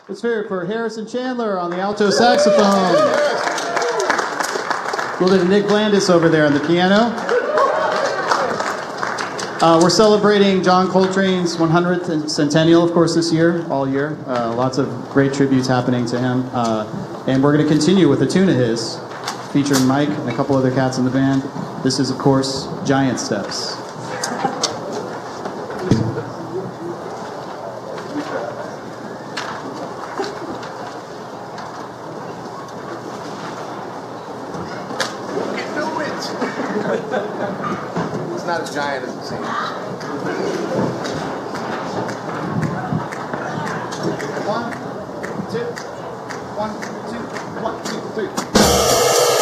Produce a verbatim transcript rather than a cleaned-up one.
Let's hear it for Harrison Chandler on the alto saxophone. A little bit of Nick Blandis over there on the piano. Uh, we're celebrating John Coltrane's one hundredth centennial, of course, this year, all year. Uh, lots of great tributes happening to him. Uh, and we're going to continue with a tune of his, featuring Mike and a couple other cats in the band. This is, of course, Giant Steps. It's not as giant as it seems. One, two, one, two, one, two, three.